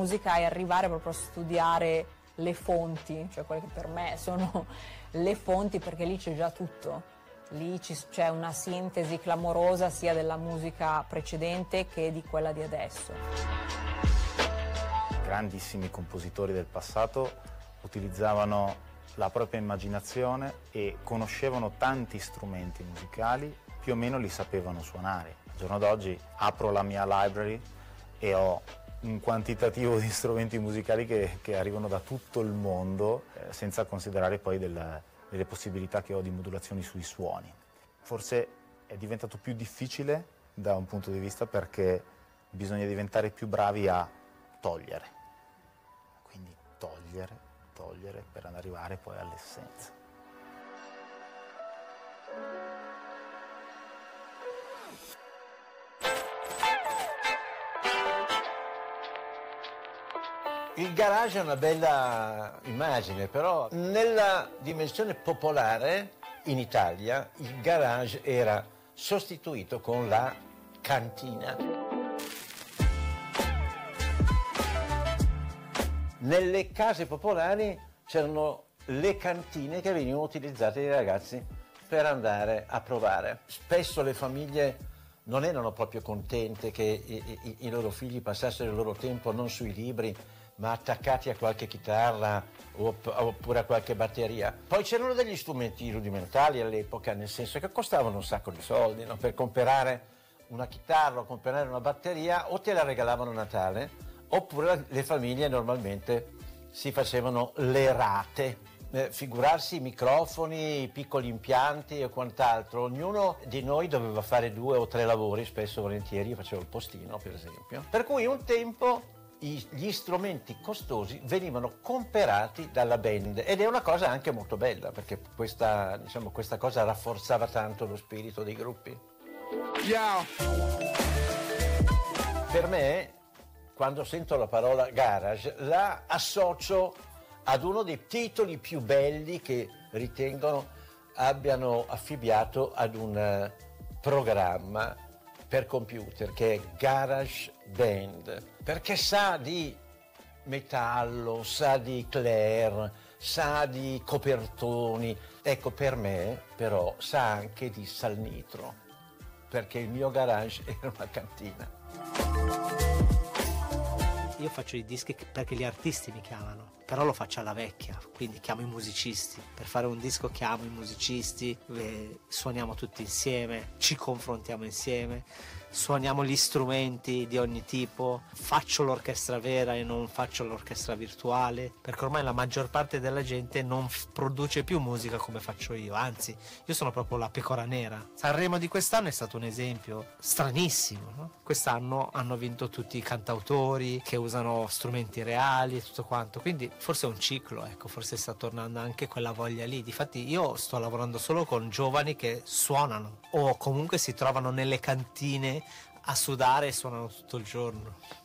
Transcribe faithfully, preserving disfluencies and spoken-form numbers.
musica e arrivare proprio a studiare le fonti, cioè quelle che per me sono le fonti, perché lì c'è già tutto. Lì c'è una sintesi clamorosa sia della musica precedente che di quella di adesso. Grandissimi compositori del passato utilizzavano la propria immaginazione e conoscevano tanti strumenti musicali, più o meno li sapevano suonare. Al giorno d'oggi apro la mia library e ho un quantitativo di strumenti musicali che, che arrivano da tutto il mondo, eh, senza considerare poi del, delle possibilità che ho di modulazioni sui suoni. Forse è diventato più difficile da un punto di vista perché bisogna diventare più bravi a togliere. Quindi togliere, togliere per arrivare poi all'essenza. Il garage è una bella immagine, però nella dimensione popolare in Italia il garage era sostituito con la cantina. Nelle case popolari c'erano le cantine che venivano utilizzate dai ragazzi per andare a provare. Spesso le famiglie non erano proprio contente che i, i, i loro figli passassero il loro tempo non sui libri, ma attaccati a qualche chitarra oppure a qualche batteria. Poi c'erano degli strumenti rudimentali all'epoca, nel senso che costavano un sacco di soldi, no? Per comprare una chitarra o comprare una batteria o te la regalavano a Natale, oppure le famiglie normalmente si facevano le rate. Eh, figurarsi i microfoni, i piccoli impianti e quant'altro. Ognuno di noi doveva fare due o tre lavori, spesso e volentieri. Io facevo il postino, per esempio. Per cui un tempo gli strumenti costosi venivano comprati dalla band, ed è una cosa anche molto bella, perché questa, diciamo, questa cosa rafforzava tanto lo spirito dei gruppi. Yeah. Per me, quando sento la parola garage, la associo ad uno dei titoli più belli che ritengono abbiano affibbiato ad un programma per computer, che è Garage Band, perché sa di metallo, sa di Clair, sa di copertoni. Ecco, per me però sa anche di salnitro, perché il mio garage era una cantina. Io faccio i dischi perché gli artisti mi chiamano, però lo faccio alla vecchia, quindi chiamo i musicisti. Per fare un disco chiamo i musicisti, suoniamo tutti insieme, ci confrontiamo insieme, suoniamo gli strumenti di ogni tipo, faccio l'orchestra vera e non faccio l'orchestra virtuale, perché ormai la maggior parte della gente non f- produce più musica come faccio io, anzi io sono proprio la pecora nera. Sanremo di quest'anno è stato un esempio stranissimo, no? Quest'anno hanno vinto tutti i cantautori che usano strumenti reali e tutto quanto, quindi forse è un ciclo, ecco, forse sta tornando anche quella voglia lì. Difatti io sto lavorando solo con giovani che suonano o comunque si trovano nelle cantine a sudare e suonano tutto il giorno.